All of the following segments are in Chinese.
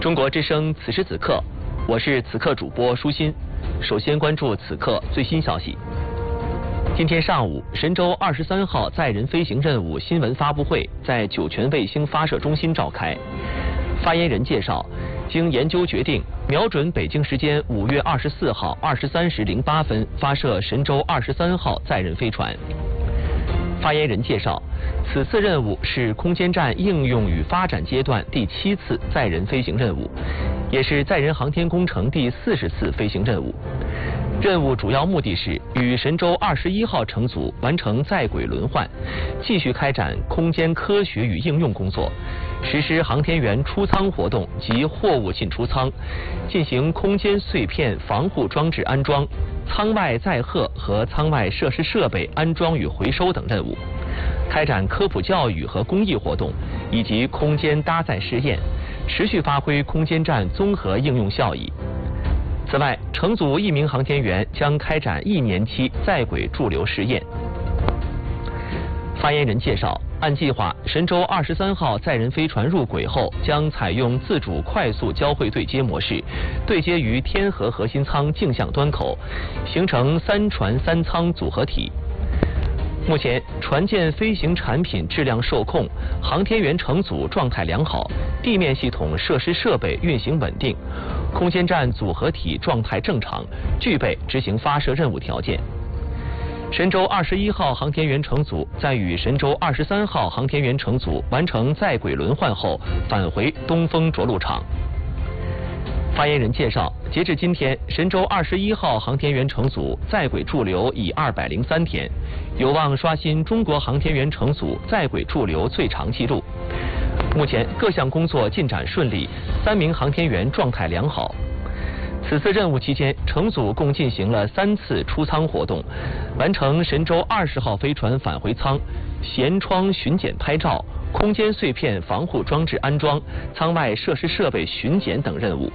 中国之声此时此刻，我是此刻主播舒心。首先关注此刻最新消息。今天上午，神舟23号载人飞行任务新闻发布会在酒泉卫星发射中心召开。发言人介绍，经研究决定，瞄准北京时间5月24号23时08分发射神舟23号载人飞船。发言人介绍，此次任务是空间站应用与发展阶段第7次载人飞行任务，也是载人航天工程第40次飞行任务。任务主要目的是与神舟21号乘组完成在轨轮换，继续开展空间科学与应用工作，实施航天员出舱活动及货物进出舱，进行空间碎片防护装置安装、舱外载荷和舱外设施设备安装与回收等任务，开展科普教育和公益活动，以及空间搭载试验，持续发挥空间站综合应用效益。此外，乘组1名航天员将开展1年期在轨驻留试验。发言人介绍，按计划，神舟23号载人飞船入轨后，将采用自主快速交会对接模式，对接于天河核心舱径向端口，形成3船3舱组合体。目前，船舰飞行产品质量受控，航天员乘组状态良好，地面系统设施设备运行稳定，空间站组合体状态正常，具备执行发射任务条件。神舟21号航天员乘组在与神舟23号航天员乘组完成在轨轮换后，返回东风着陆场。发言人介绍，截至今天，神舟21号航天员乘组在轨驻留已203天，有望刷新中国航天员乘组在轨驻留最长纪录。目前各项工作进展顺利，3名航天员状态良好。此次任务期间，乘组共进行了3次出舱活动，完成神舟20号飞船返回舱、舷窗巡检拍照、空间碎片防护装置安装、舱外设施设备巡检等任务。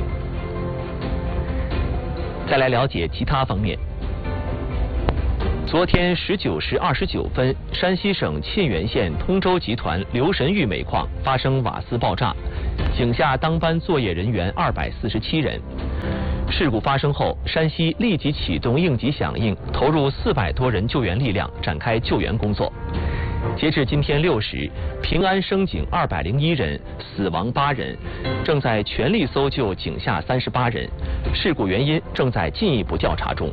再来了解其他方面。昨天19时29分，山西省沁源县通州集团留神峪煤矿发生瓦斯爆炸，井下当班作业人员247人。事故发生后，山西立即启动应急响应，投入400多人救援力量，展开救援工作。截至今天6时，平安升井201人，死亡8人，正在全力搜救井下38人，事故原因正在进一步调查中。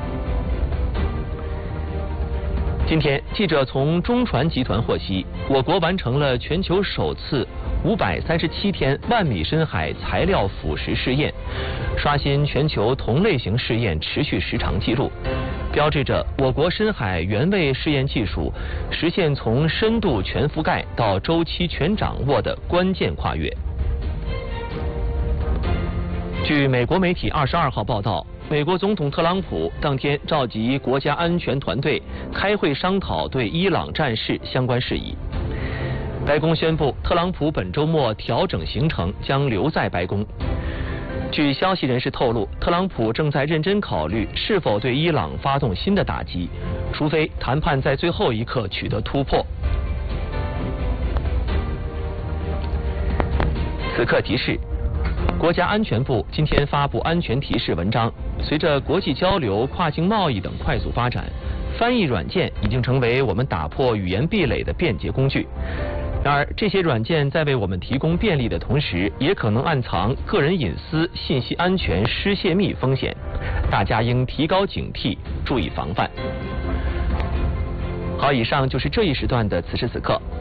今天，记者从中船集团获悉，我国完成了全球首次537天万米深海材料腐蚀试验，刷新全球同类型试验持续时长纪录，标志着我国深海原位试验技术实现从深度全覆盖到周期全掌握的关键跨越。据美国媒体22号报道，美国总统特朗普当天召集国家安全团队开会商讨对伊朗战事相关事宜。白宫宣布，特朗普本周末调整行程，将留在白宫。据消息人士透露，特朗普正在认真考虑是否对伊朗发动新的打击，除非谈判在最后一刻取得突破。此刻提示。国家安全部今天发布安全提示文章，随着国际交流、跨境贸易等快速发展，翻译软件已经成为我们打破语言壁垒的便捷工具。然而，这些软件在为我们提供便利的同时，也可能暗藏个人隐私、信息安全失泄密风险，大家应提高警惕，注意防范。好，以上就是这一时段的此时此刻。